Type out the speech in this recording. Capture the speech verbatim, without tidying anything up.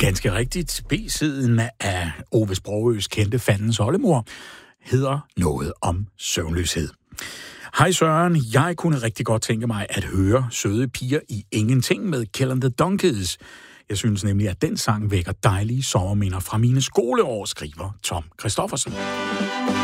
Ganske rigtigt. B-siden af Ove Sprogøes kendte Fandens oldemor hedder noget om søvnløshed. Hej Søren, jeg kunne rigtig godt tænke mig at høre Søde piger i ingenting med Kill and the Donkeys. Jeg synes nemlig, at den sang vækker dejlige sommerminder fra mine skoleår, skriver Tom Christoffersen.